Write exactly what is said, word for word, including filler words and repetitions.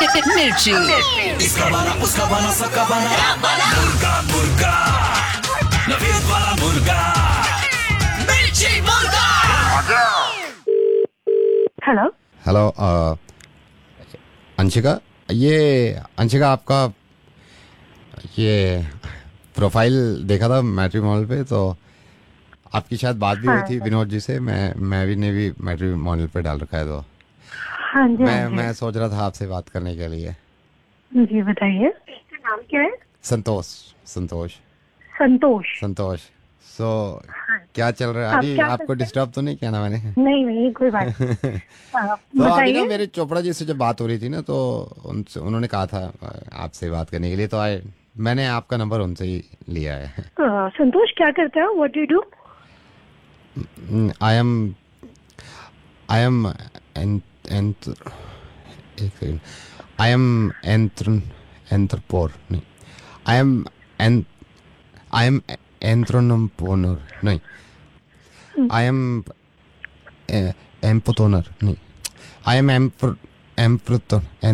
मिर्ची। इसका बना उसका बना सबका बना मुर्गा मुर्गा नवीद वाला मुर्गा मिर्ची मुर्गा। हेलो हेलो अ, अंशिका, ये अंशिका आपका ये प्रोफाइल देखा था मैट्रिमोनियल पे, तो आपकी शायद बात भी हुई हाँ थी विनोद जी से। मैं मैं भी ने भी मैट्रिमोनियल पे डाल रखा है, तो हाँ जी मैं हाँ जी मैं सोच रहा था आपसे बात करने के लिए। जी बताइए, इसका नाम क्या है? संतोष संतोष संतोष। संतोष सो क्या चल रहा है आप अभी? क्या आपको करते हैं? डिस्टर्ब तो नहीं किया ना मैंने? नहीं नहीं कोई बात नहीं। हाँ, तो अभी ना बताइए। मेरे चोपड़ा जी से जब बात हो रही थी ना, तो उनसे उन्होंने कहा था अ, आपसे बात करने के लिए, तो आए मैंने आपका नंबर उनसे ही लिया है। अ, संतोष क्या करते हो? What do do? I am I am nth एक सेकंड आई एम एंथ्रन एंथ्रोपोर नहीं I am N I am एंथ्रोनोपोनर नहीं आई एम एम्पोटोनर नहीं आई एम एम्प्रोटोन